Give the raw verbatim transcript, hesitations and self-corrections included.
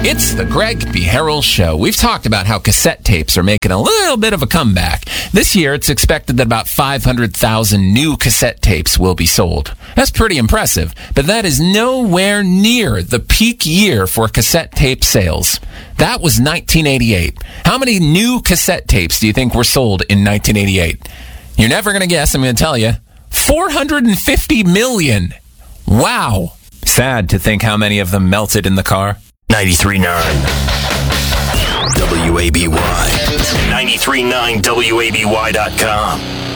It's the Greg Beharrell Show. We've talked about how cassette tapes are making a little bit of a comeback. This year, it's expected that about five hundred thousand new cassette tapes will be sold. That's pretty impressive, but that is nowhere near the peak year for cassette tape sales. That was nineteen eighty-eight. How many new cassette tapes do you think were sold in nineteen eighty-eight? You're never going to guess, I'm going to tell you. four hundred fifty million. Wow. Sad to think how many of them melted in the car. ninety-three point nine W A B Y. ninety-three point nine W A B Y dot com.